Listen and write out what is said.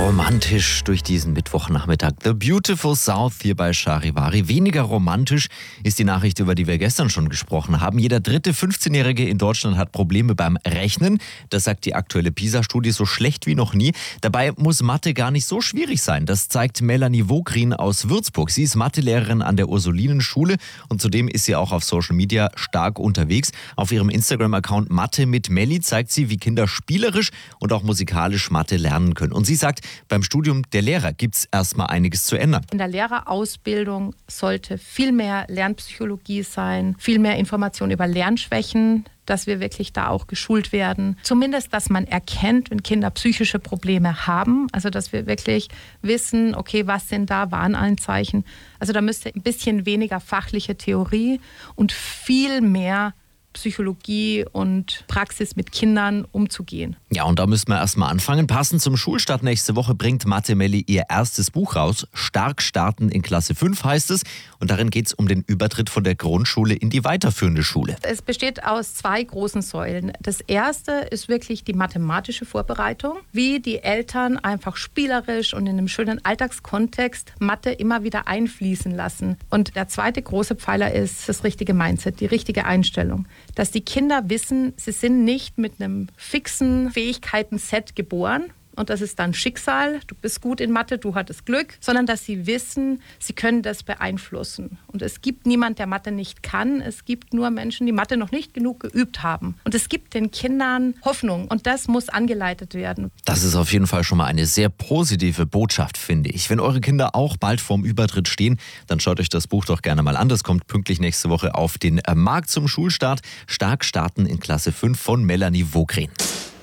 Romantisch durch diesen Mittwochnachmittag. The Beautiful South hier bei Charivari. Weniger romantisch ist die Nachricht, über die wir gestern schon gesprochen haben. Jeder dritte 15-Jährige in Deutschland hat Probleme beim Rechnen. Das sagt die aktuelle PISA-Studie, so schlecht wie noch nie. Dabei muss Mathe gar nicht so schwierig sein. Das zeigt Melanie Vogrin aus Würzburg. Sie ist Mathelehrerin an der Ursulinenschule und zudem ist sie auch auf Social Media stark unterwegs. Auf ihrem Instagram-Account Mathe mit Melli zeigt sie, wie Kinder spielerisch und auch musikalisch Mathe lernen können. Und sie sagt, beim Studium der Lehrer gibt es erstmal einiges zu ändern. In der Lehrerausbildung sollte viel mehr Lernpsychologie sein, viel mehr Information über Lernschwächen, dass wir wirklich da auch geschult werden. Zumindest, dass man erkennt, wenn Kinder psychische Probleme haben. Also, dass wir wirklich wissen, okay, was sind da Warnanzeichen. Also, da müsste ein bisschen weniger fachliche Theorie und viel mehr Psychologie und Praxis mit Kindern umzugehen. Ja, und da müssen wir erstmal anfangen. Passend zum Schulstart nächste Woche bringt Mathe Melli ihr erstes Buch raus. Stark starten in Klasse 5 heißt es. Und darin geht es um den Übertritt von der Grundschule in die weiterführende Schule. Es besteht aus 2 großen Säulen. Das erste ist wirklich die mathematische Vorbereitung, wie die Eltern einfach spielerisch und in einem schönen Alltagskontext Mathe immer wieder einfließen lassen. Und der zweite große Pfeiler ist das richtige Mindset, die richtige Einstellung. Dass die Kinder wissen, sie sind nicht mit einem fixen Fähigkeiten-Set geboren und das ist dann Schicksal, du bist gut in Mathe, du hattest Glück, sondern dass sie wissen, sie können das beeinflussen. Und es gibt niemand, der Mathe nicht kann, es gibt nur Menschen, die Mathe noch nicht genug geübt haben. Und es gibt den Kindern Hoffnung und das muss angeleitet werden. Das ist auf jeden Fall schon mal eine sehr positive Botschaft, finde ich. Wenn eure Kinder auch bald vorm Übertritt stehen, dann schaut euch das Buch doch gerne mal an. Das kommt pünktlich nächste Woche auf den Markt zum Schulstart. Stark starten in Klasse 5 von Melanie Vogrin.